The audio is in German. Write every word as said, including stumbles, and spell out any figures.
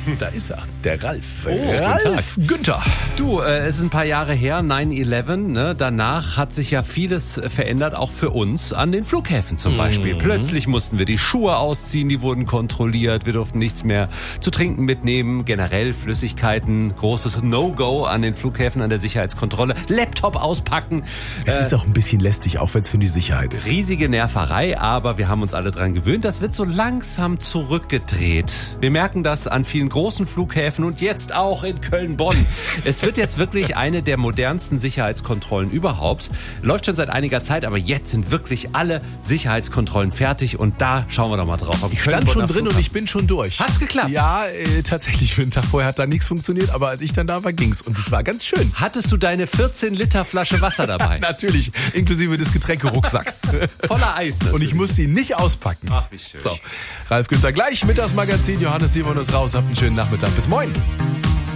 Da ist er, der Ralf. Oh, Ralf Günther. Du, äh, es ist ein paar Jahre her, nine eleven, ne? Danach hat sich ja vieles verändert, auch für uns an den Flughäfen zum Beispiel. Mhm. Plötzlich mussten wir die Schuhe ausziehen, die wurden kontrolliert, wir durften nichts mehr zu trinken mitnehmen, generell Flüssigkeiten, großes No-Go an den Flughäfen, an der Sicherheitskontrolle, Laptop auspacken. Es äh, ist auch ein bisschen lästig, auch wenn es für die Sicherheit ist. Riesige Nerverei, aber wir haben uns alle dran gewöhnt, das wird so langsam zurückgedreht. Wir merken das an vielen großen Flughäfen und jetzt auch in Köln-Bonn. Es wird jetzt wirklich eine der modernsten Sicherheitskontrollen überhaupt. Läuft schon seit einiger Zeit, aber jetzt sind wirklich alle Sicherheitskontrollen fertig und da schauen wir doch mal drauf. Ich stand schon drin und ich bin schon durch. Hat's geklappt? Ja, äh, tatsächlich. Für den Tag vorher hat da nichts funktioniert, aber als ich dann da war, ging's und es war ganz schön. Hattest du deine vierzehn Liter Flasche Wasser dabei? Natürlich, inklusive des Getränkerucksacks. Voller Eis natürlich. Und ich musste ihn nicht auspacken. Ach, wie schön. So, Ralf Günther gleich mit das Magazin. Johannes Simon ist raus. Habt einen schönen Nachmittag. Bis morgen.